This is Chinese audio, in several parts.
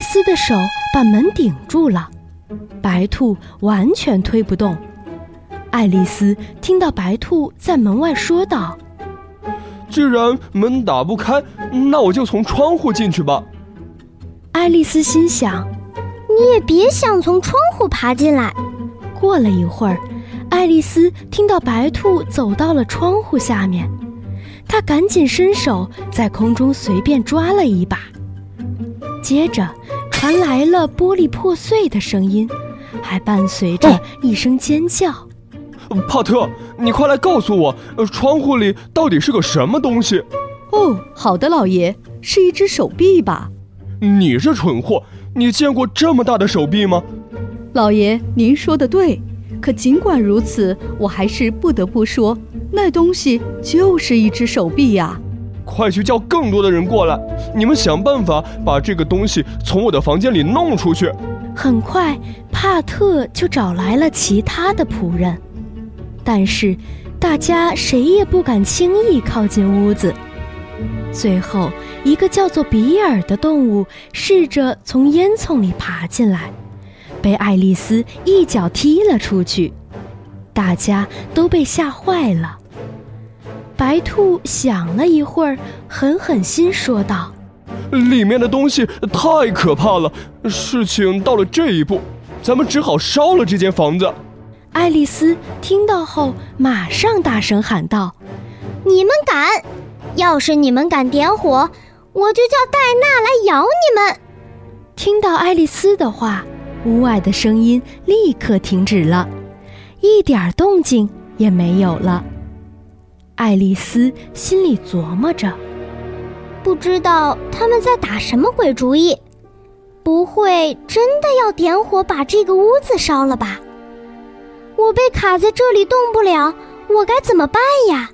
丝的手把门顶住了，白兔完全推不动。爱丽丝听到白兔在门外说道： 既然门打不开，那我就从窗户进去吧。 爱丽丝心想， 你也别想从窗户爬进来。 过了一会儿，爱丽丝听到白兔走到了窗户下面，她赶紧伸手在空中随便抓了一把，接着传来了玻璃破碎的声音，还伴随着一声尖叫。 帕特，你快来告诉我，窗户里到底是个什么东西？ 哦，好的，老爷，是一只手臂吧？ 你这蠢货，你见过这么大的手臂吗？ 老爷，您说的对，可尽管如此，我还是不得不说，那东西就是一只手臂呀。 快去叫更多的人过来，你们想办法把这个东西从我的房间里弄出去。 很快，帕特就找来了其他的仆人，但是大家谁也不敢轻易靠近屋子。最后，一个叫做比尔的动物试着从烟囱里爬进来，被爱丽丝一脚踢了出去，大家都被吓坏了。白兔想了一会儿，狠狠心说道： 里面的东西太可怕了，事情到了这一步，咱们只好烧了这间房子。 爱丽丝听到后马上大声喊道： 你们敢！要是你们敢点火，我就叫戴娜来咬你们！ 听到爱丽丝的话，屋外的声音立刻停止了，一点动静也没有了。爱丽丝心里琢磨着， 不知道他们在打什么鬼主意，不会真的要点火把这个屋子烧了吧？我被卡在这里动不了，我该怎么办呀？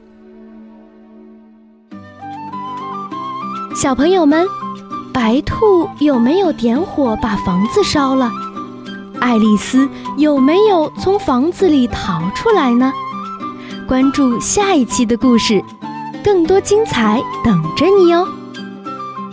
小朋友们，白兔有没有点火把房子烧了？爱丽丝有没有从房子里逃出来呢？关注下一期的故事，更多精彩等着你哦。